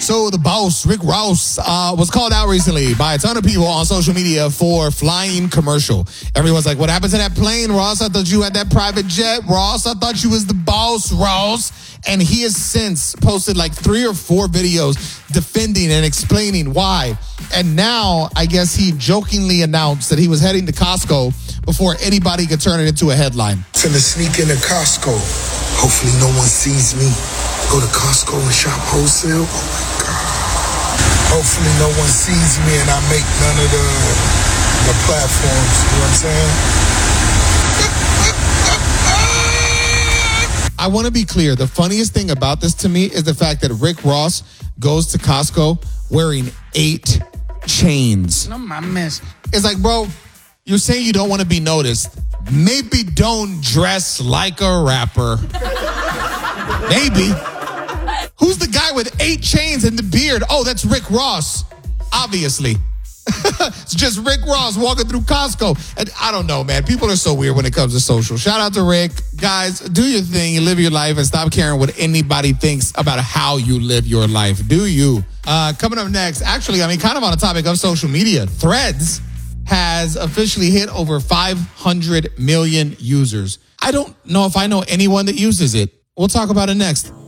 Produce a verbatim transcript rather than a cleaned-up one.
So the boss, Rick Ross, uh, was called out recently by a ton of people on social media for flying commercial. Everyone's like, what happened to that plane, Ross? I thought you had that private jet, Ross. I thought you was the boss, Ross. And he has since posted like three or four videos defending and explaining why. And now, I guess he jokingly announced that he was heading to Costco before anybody could turn it into a headline. Finna sneak into Costco. Hopefully no one sees me. Go to Costco and shop wholesale. Oh my God. Hopefully no one sees me and I make none of the, the platforms. You know what I'm saying? I want to be clear. The funniest thing about this to me is the fact that Rick Ross goes to Costco wearing eight chains. No mames. It's like, bro, you're saying you don't want to be noticed. Maybe don't dress like a rapper. Maybe. Who's the guy with eight chains and the beard? Oh, that's Rick Ross. Obviously. It's just Rick Ross walking through Costco. And I don't know, man. People are so weird when it comes to social. Shout out to Rick. Guys, do your thing. You live your life and stop caring what anybody thinks about how you live your life. Do you? Uh, coming up next, actually, I mean, kind of on the topic of social media, Threads has officially hit over five hundred million users. I don't know if I know anyone that uses it. We'll talk about it next.